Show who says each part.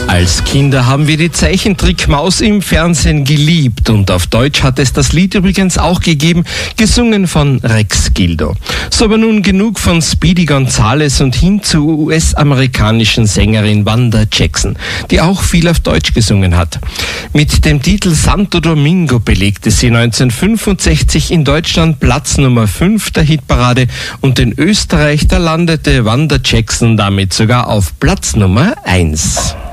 Speaker 1: Als Kinder haben wir die Zeichentrickmaus im Fernsehen geliebt und auf Deutsch hat es das Lied übrigens auch gegeben, gesungen von Rex Gildo. So aber nun genug von Speedy Gonzales und hin zur US-amerikanischen Sängerin Wanda Jackson, die auch viel auf Deutsch gesungen hat. Mit dem Titel Santo Domingo belegte sie 1965 in Deutschland Platz Nummer 5 der Hitparade und in Österreich, da landete Wanda Jackson damit sogar auf Platz Nummer 1.